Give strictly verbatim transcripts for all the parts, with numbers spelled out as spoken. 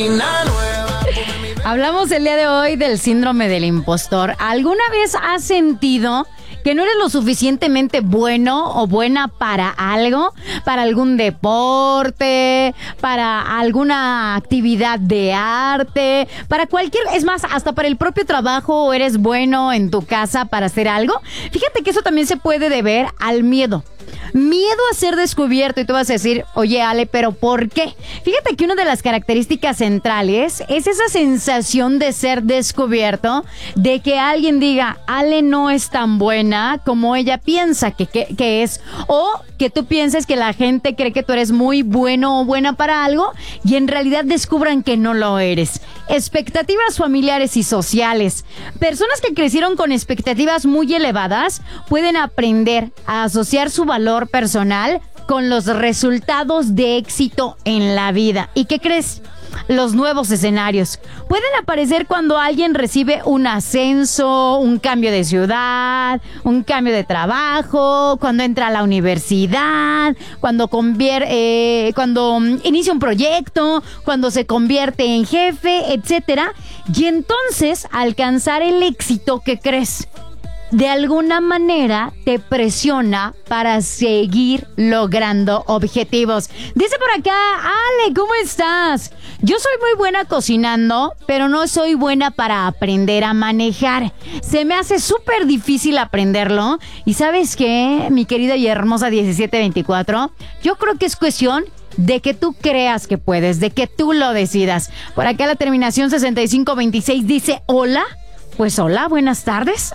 Hablamos el día de hoy del síndrome del impostor. ¿Alguna vez has sentido que no eres lo suficientemente bueno o buena para algo? Para algún deporte, para alguna actividad de arte, para cualquier... Es más, hasta para el propio trabajo, o eres bueno en tu casa para hacer algo. Fíjate que eso también se puede deber al miedo. Miedo a ser descubierto. Y tú vas a decir, oye, Ale, ¿pero por qué? Fíjate que una de las características centrales es esa sensación de ser descubierto, de que alguien diga, Ale no es tan buena como ella piensa que, que, que es, o que tú pienses que la gente cree que tú eres muy bueno o buena para algo y en realidad descubran que no lo eres. Expectativas familiares y sociales. Personas que crecieron con expectativas muy elevadas pueden aprender a asociar su valor personal con los resultados de éxito en la vida. ¿Y qué crees? Los nuevos escenarios pueden aparecer cuando alguien recibe un ascenso, un cambio de ciudad, un cambio de trabajo, cuando entra a la universidad, cuando convier- eh, cuando inicia un proyecto, cuando se convierte en jefe, etcétera. Y entonces alcanzar el éxito que crees, de alguna manera te presiona para seguir logrando objetivos. Dice por acá, Ale, ¿cómo estás? Yo soy muy buena cocinando, pero no soy buena para aprender a manejar. Se me hace súper difícil aprenderlo. Y ¿sabes qué, mi querida y hermosa diecisiete veinticuatro? Yo creo que es cuestión de que tú creas que puedes, de que tú lo decidas. Por acá la terminación sesenta y cinco veintiséis dice, hola. Pues hola, buenas tardes.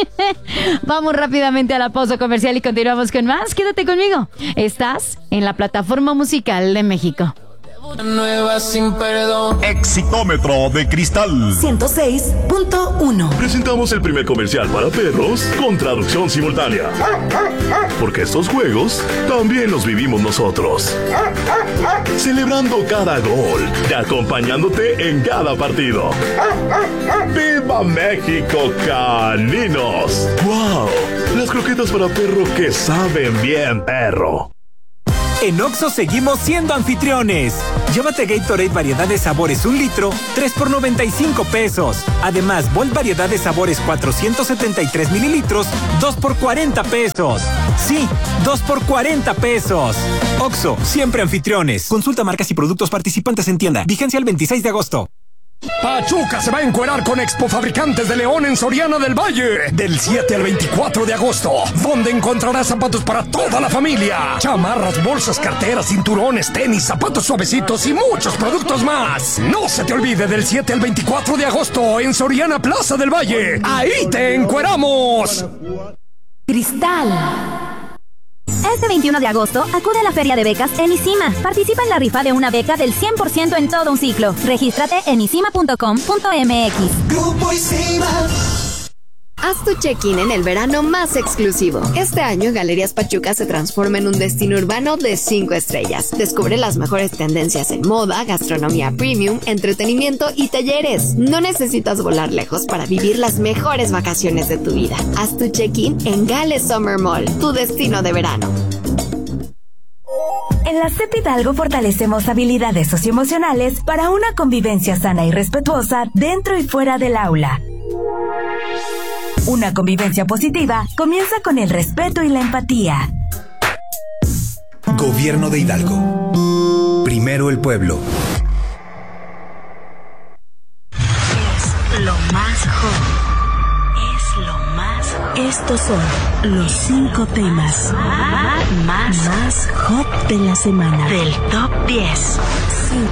Vamos rápidamente a la pausa comercial y continuamos con más. Quédate conmigo. Estás en la plataforma musical de México. Nueva sin perdón. Exitómetro de Cristal ciento seis punto uno. Presentamos el primer comercial para perros con traducción simultánea. Porque estos juegos también los vivimos nosotros. Celebrando cada gol y acompañándote en cada partido. ¡Viva México, caninos! ¡Wow! Las croquetas para perro que saben bien, perro. En Oxxo seguimos siendo anfitriones. Llévate Gatorade variedad de sabores un litro, tres por noventa y cinco pesos. Además, Volt variedad de sabores cuatrocientos setenta y tres mililitros, dos por cuarenta pesos. Sí, dos por cuarenta pesos. Oxxo, siempre anfitriones. Consulta marcas y productos participantes en tienda. Vigencia el veintiséis de agosto. Pachuca se va a encuerar con Expo Fabricantes de León en Soriana del Valle del siete al veinticuatro de agosto, donde encontrarás zapatos para toda la familia, chamarras, bolsas, carteras, cinturones, tenis, zapatos suavecitos y muchos productos más. No se te olvide, del siete al veinticuatro de agosto en Soriana Plaza del Valle. ¡Ahí te encueramos! Cristal. Este veintiuno de agosto, acude a la Feria de Becas en ISIMA. Participa en la rifa de una beca del cien por ciento en todo un ciclo. Regístrate en isima punto com punto m x. Grupo ISIMA. Haz tu check-in en el verano más exclusivo. Este año, Galerías Pachuca se transforma en un destino urbano de cinco estrellas. Descubre las mejores tendencias en moda, gastronomía premium, entretenimiento y talleres. No necesitas volar lejos para vivir las mejores vacaciones de tu vida. Haz tu check-in en Gale Summer Mall, tu destino de verano. En la C E P Hidalgo fortalecemos habilidades socioemocionales para una convivencia sana y respetuosa dentro y fuera del aula. Una convivencia positiva comienza con el respeto y la empatía. Gobierno de Hidalgo. Primero el pueblo. Es lo más hot. Es lo más hot. Estos son los cinco temas más, más, más hot de la semana. Del top diez. cinco.